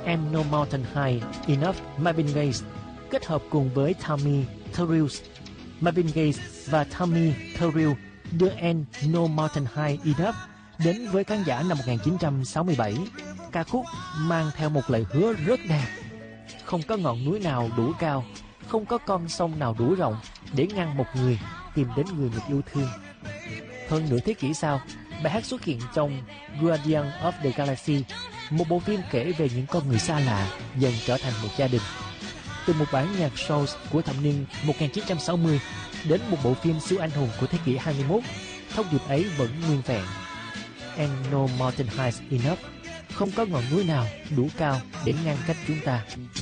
And No Mountain High Enough Marvin Gaye kết hợp cùng với Tammy Terrell. Marvin Gaye và Tammy Terrell đưa And No Mountain High Enough đến với khán giả năm 1967. Ca khúc mang theo một lời hứa rất đẹp. Không có ngọn núi nào đủ cao, không có con sông nào đủ rộng để ngăn một người tìm đến người mình yêu thương. Hơn nửa thế kỷ sau, bài hát xuất hiện trong Guardian of the Galaxy, một bộ phim kể về những con người xa lạ dần trở thành một gia đình. Từ một bản nhạc soul của thập niên 1960 đến một bộ phim siêu anh hùng của thế kỷ 21, thông điệp ấy vẫn nguyên vẹn. And no mountain high enough, không có ngọn núi nào đủ cao để ngăn cách chúng ta.